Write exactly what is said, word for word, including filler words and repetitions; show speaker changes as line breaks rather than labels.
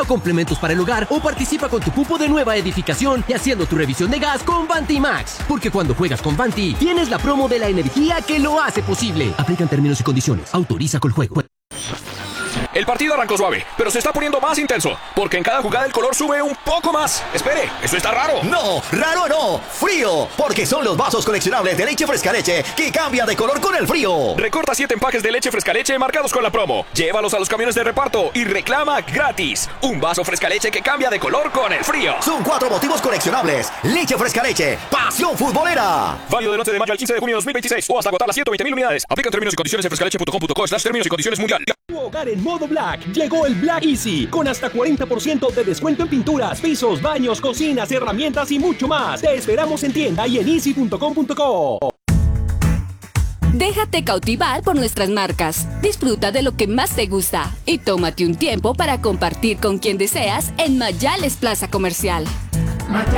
Lleva complementos para el hogar o participa con tu cupo de nueva edificación y haciendo tu revisión de gas con Vanti Max. Porque cuando juegas con Vanti, tienes la promo de la energía que lo hace posible. Aplican términos y condiciones. Autoriza con juego.
El partido arrancó suave, pero se está poniendo más intenso, porque en cada jugada el color sube un poco más. Espere, ¿eso está raro?
No, raro no, frío, porque son los vasos coleccionables de leche fresca leche que cambia de color con el frío.
Recorta siete empaques de leche fresca leche marcados con la promo. Llévalos a los camiones de reparto y reclama gratis un vaso fresca leche que cambia de color con el frío.
Son cuatro motivos coleccionables. Leche fresca leche, pasión futbolera.
Válido del once de mayo al quince de junio de dos mil veintiséis o hasta agotar las ciento veinte mil unidades. Aplican términos y condiciones en frescaleche punto com punto co slash términos y condiciones mundial.
Tu hogar en modo Black. Llegó el Black Easy con hasta cuarenta por ciento de descuento en pinturas, pisos, baños, cocinas, herramientas y mucho más. Te esperamos en tienda y en easy punto com punto co.
Déjate cautivar por nuestras marcas. Disfruta de lo que más te gusta y tómate un tiempo para compartir con quien deseas en Mayales Plaza Comercial.